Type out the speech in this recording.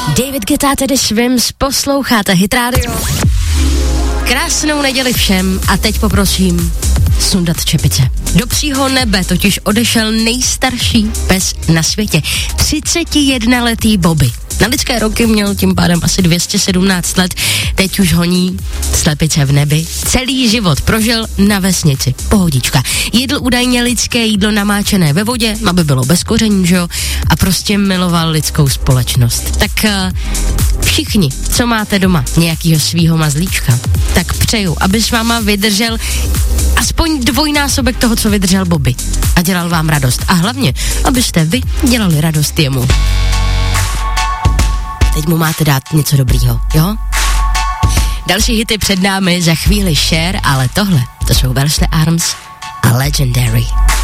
David Guetta, tedy Swims, posloucháte Hit Radio. Krásnou neděli všem a teď poprosím sundat čepice. Do psího nebe totiž odešel nejstarší pes na světě, 31letý Bobby. Na lidské roky měl tím pádem asi 217 let, teď už honí slepice v nebi. Celý život prožil na vesnici, pohodička. Jedl údajně lidské jídlo namáčené ve vodě, aby bylo bez koření, že jo? A prostě miloval lidskou společnost. Tak všichni, co máte doma nějakýho svýho mazlíčka, tak přeju, aby s váma vydržel aspoň dvojnásobek toho, co vydržel Bobby. A dělal vám radost. A hlavně, abyste vy dělali radost jemu. Teď mu máte dát něco dobrýho, jo? Další hity před námi, za chvíli Cher, ale tohle, to jsou Welsh The Arms a Legendary.